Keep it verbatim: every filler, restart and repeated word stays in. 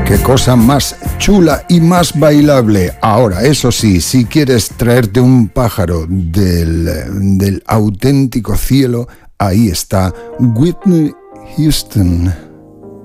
Qué cosa más chula y más bailable. Ahora, eso sí, si quieres traerte un pájaro del, del auténtico cielo, ahí está Whitney Houston.